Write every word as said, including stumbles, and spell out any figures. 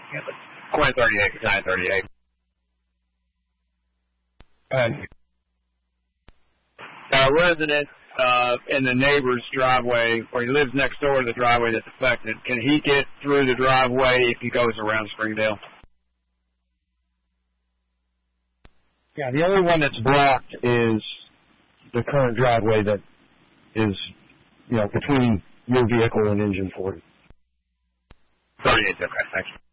Yeah, but Quinn thirty-eight, nine thirty-eight. And a resident uh, in the neighbor's driveway, or he lives next door to the driveway that's affected, can he get through the driveway if he goes around Springdale? Yeah, the only one that's blocked is the current driveway that is, you know, between your vehicle and engine forty. thirty-eight, okay, thanks.